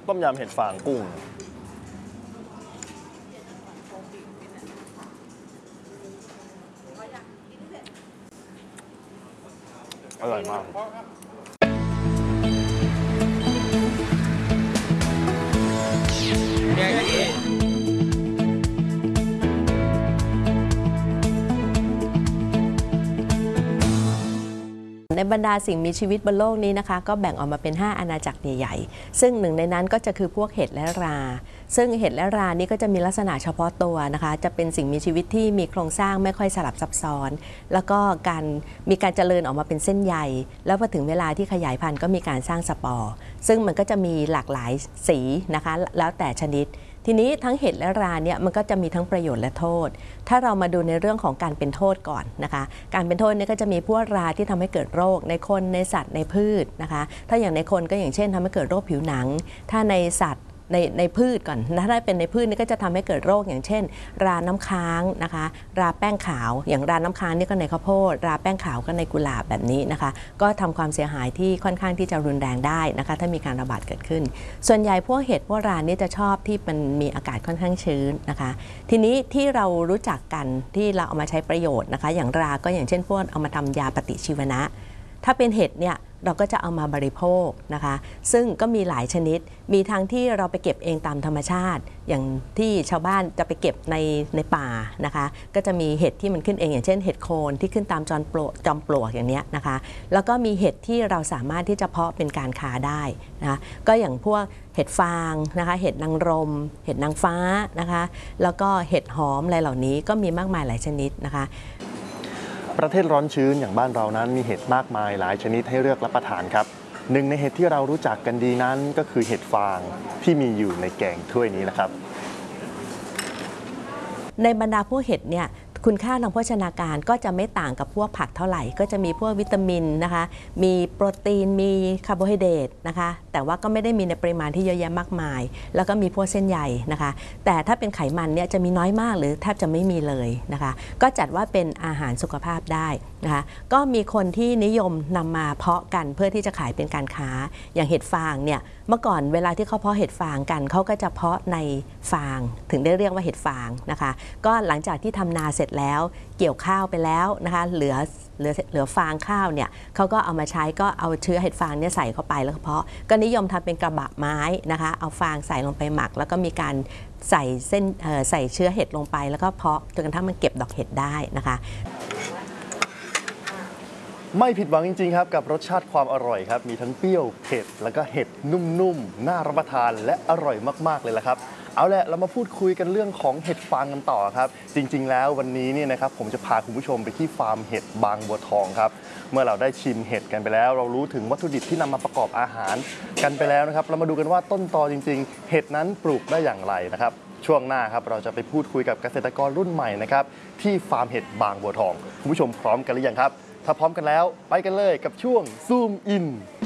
ต้มยำเห็ดฟางกุ้งอร่อยมากในบรรดาสิ่งมีชีวิตบนโลกนี้นะคะก็แบ่งออกมาเป็น5อาณาจักรใหญ่ๆซึ่งหนึ่งในนั้นก็จะคือพวกเห็ดและราซึ่งเห็ดและรานี่ก็จะมีลักษณะเฉพาะตัวนะคะจะเป็นสิ่งมีชีวิตที่มีโครงสร้างไม่ค่อยสลับซับซ้อนแล้วก็มีการเจริญออกมาเป็นเส้นใยแล้วพอถึงเวลาที่ขยายพันธุ์ก็มีการสร้างสปอร์ซึ่งมันก็จะมีหลากหลายสีนะคะแล้วแต่ชนิดทีนี้ทั้งเห็ดและราเนี่ยมันก็จะมีทั้งประโยชน์และโทษถ้าเรามาดูในเรื่องของการเป็นโทษก่อนนะคะการเป็นโทษเนี่ยก็จะมีพวกราที่ทำให้เกิดโรคในคนในสัตว์ในพืชนะคะถ้าอย่างในคนก็อย่างเช่นทำให้เกิดโรคผิวหนังถ้าในสัตว์ในพืชก่อนถ้าเป็นในพืชนี่ก็จะทำให้เกิดโรคอย่างเช่นราน้ำค้างนะคะราแป้งขาวอย่างราน้ำค้างนี่ก็ในข้าวโพดราแป้งขาวก็ในกุหลาบแบบนี้นะคะก็ทำความเสียหายที่ค่อนข้างที่จะรุนแรงได้นะคะถ้ามีการระบาดเกิดขึ้นส่วนใหญ่พวกเห็ดพวกรานี่จะชอบที่มันมีอากาศค่อนข้างชื้นนะคะทีนี้ที่เรารู้จักกันที่เราเอามาใช้ประโยชน์นะคะอย่างราก็อย่างเช่นพวกเอามาทำยาปฏิชีวนะถ้าเป็นเห็ดเนี่ยเราก็จะเอามาบริโภคนะคะซึ่งก็มีหลายชนิดมีทั้งที่เราไปเก็บเองตามธรรมชาติอย่างที่ชาวบ้านจะไปเก็บในป่านะคะก็จะมีเห็ดที่มันขึ้นเองอย่างเช่นเห็ดโคนที่ขึ้นตามจอมปลวกอย่างนี้นะคะแล้วก็มีเห็ดที่เราสามารถที่จะเพาะเป็นการค้าได้นะคะก็อย่างพวกเห็ดฟางนะคะเห็ดนางรมเห็ดนางฟ้านะคะแล้วก็เห็ดหอมอะไรเหล่านี้ก็มีมากมายหลายชนิดนะคะประเทศร้อนชื้นอย่างบ้านเรานั้นมีเห็ดมากมายหลายชนิดให้เลือกรับประทานครับหนึ่งในเห็ดที่เรารู้จักกันดีนั้นก็คือเห็ดฟางที่มีอยู่ในแกงถ้วยนี้นะครับในบรรดาพวกเห็ดเนี่ยคุณค่าทางโภชนาการก็จะไม่ต่างกับพวกผักเท่าไหร่ก็จะมีพวกวิตามินนะคะมีโปรตีนมีคาร์โบไฮเดรตนะคะแต่ว่าก็ไม่ได้มีในปริมาณที่เยอะแยะมากมายแล้วก็มีพวกเส้นใยนะคะแต่ถ้าเป็นไขมันเนี่ยจะมีน้อยมากหรือแทบจะไม่มีเลยนะคะก็จัดว่าเป็นอาหารสุขภาพได้นะคะก็มีคนที่นิยมนำมาเพาะกันเพื่อที่จะขายเป็นการค้าอย่างเห็ดฟางเนี่ยเมื่อก่อนเวลาที่เขาเพาะเห็ดฟางกันเขาก็จะเพาะในฟางถึงได้เรียกว่าเห็ดฟางนะคะก็หลังจากที่ทำนาเสร็จแล้วเกี่ยวข้าวไปแล้วนะคะเหลือฟางข้าวเนี่ยเขาก็เอามาใช้ก็เอาเชื้อเห็ดฟางเนี่ยใส่เข้าไปแล้วเพาะก็นิยมทำเป็นกระบะไม้นะคะเอาฟางใส่ลงไปหมักแล้วก็มีการใส่เชื้อเห็ดลงไปแล้วก็เพาะจนกระทั่งมันเก็บดอกเห็ดได้นะคะไม่ผิดหวังจริงๆครับกับรสชาติความอร่อยครับมีทั้งเปรี้ยวเผ็ดแล้วก็เห็ดนุ่มๆน่ารับประทานและอร่อยมากๆเลยละครับเอาแหละเรามาพูดคุยกันเรื่องของเห็ดฟางกันต่อครับจริงๆแล้ววันนี้เนี่ยนะครับผมจะพาคุณผู้ชมไปที่ฟาร์มเห็ดบางบัวทองครับเมื่อเราได้ชิมเห็ดกันไปแล้วเรารู้ถึงวัตถุดิบที่นำมาประกอบอาหารกันไปแล้วนะครับเรามาดูกันว่าต้นตอจริงๆเห็ดนั้นปลูกได้อย่างไรนะครับช่วงหน้าครับเราจะไปพูดคุยกับเกษตรกรรุ่นใหม่นะครับที่ฟาร์มเห็ดบางบัวทองคุณผู้ชมพร้อมกันหรือยังครับถ้าพร้อมกันแล้วไปกันเลยกับช่วงซูมอิน